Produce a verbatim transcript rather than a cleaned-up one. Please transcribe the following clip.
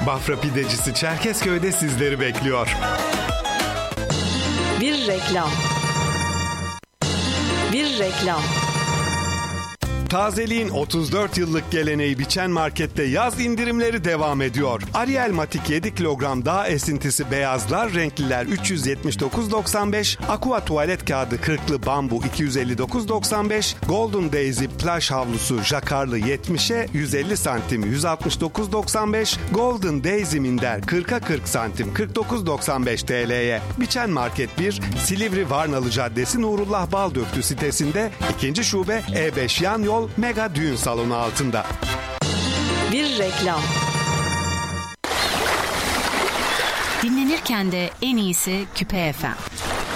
Bafra Pidecisi Çerkezköy'de sizleri bekliyor. Bir reklam. Bir reklam. Tazeliğin otuz dört yıllık geleneği Biçen Market'te yaz indirimleri devam ediyor. Ariel Matik yedi kilogram dağ esintisi beyazlar, renkliler üç yüz yetmiş dokuz doksan beş, Aqua tuvalet kağıdı kırklı bambu iki yüz elli dokuz doksan beş, Golden Daisy plaj havlusu jakarlı yetmişe yüz elli santim yüz altmış dokuz doksan beş, Golden Daisy minder kırka kırk santim kırk dokuz doksan beş T L'ye. Biçen Market bir, Silivri Varnalı Caddesi Nurullah Baldöktü sitesinde, ikinci şube E beş yan yol Mega Düğün Salonu altında. Bir reklam. Dinlenirken de en iyisi Küpe F M.